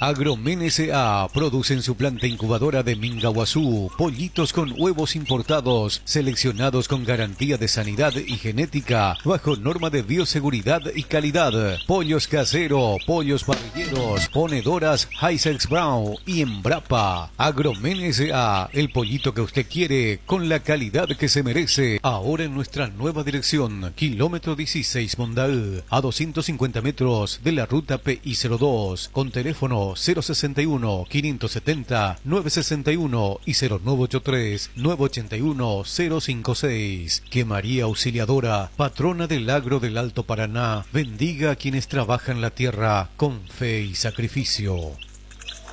Agromen S.A. produce en su planta incubadora de Mingaguazú pollitos con huevos importados, seleccionados con garantía de sanidad y genética, bajo norma de bioseguridad y calidad. Pollos casero, pollos parrilleros, ponedoras Heisex Brown y Embrapa. Agromen S.A. el pollito que usted quiere, con la calidad que se merece. Ahora en nuestra nueva dirección, kilómetro 16 Mondaú, a 250 metros de la ruta PI02, con teléfono 061 570 961 y 0983 981 056. Que María Auxiliadora, patrona del agro del Alto Paraná, bendiga a quienes trabajan la tierra con fe y sacrificio.